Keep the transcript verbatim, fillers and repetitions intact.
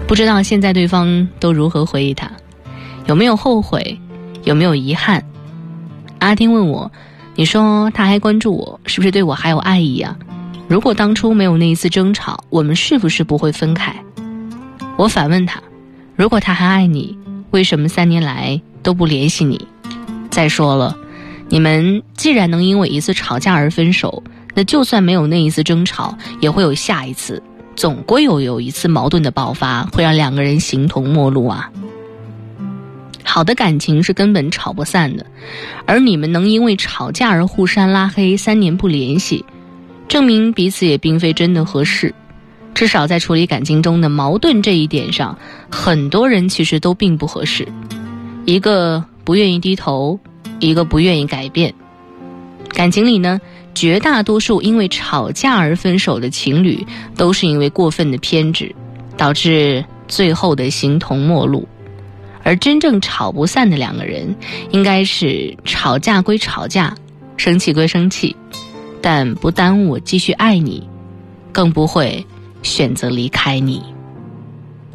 不知道现在对方都如何回忆他，有没有后悔，有没有遗憾？阿丁问我，你说他还关注我，是不是对我还有爱意啊？如果当初没有那一次争吵，我们是不是不会分开？我反问他，如果他还爱你，为什么三年来都不联系你？再说了，你们既然能因为一次吵架而分手，那就算没有那一次争吵，也会有下一次，总归有有一次矛盾的爆发，会让两个人形同陌路啊。好的感情是根本吵不散的，而你们能因为吵架而互删拉黑，三年不联系，证明彼此也并非真的合适。至少在处理感情中的矛盾这一点上，很多人其实都并不合适，一个不愿意低头，一个不愿意改变。感情里呢，绝大多数因为吵架而分手的情侣，都是因为过分的偏执，导致最后的形同陌路。而真正吵不散的两个人，应该是吵架归吵架，生气归生气，但不耽误我继续爱你，更不会选择离开你。